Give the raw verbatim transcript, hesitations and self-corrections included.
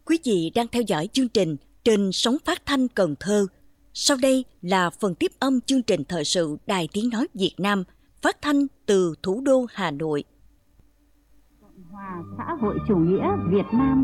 Quý vị đang theo dõi chương trình trên sóng phát thanh Cần Thơ. Sau đây là phần tiếp âm chương trình thời sự Đài Tiếng Nói Việt Nam, phát thanh từ thủ đô Hà Nội. Cộng hòa xã hội chủ nghĩa Việt Nam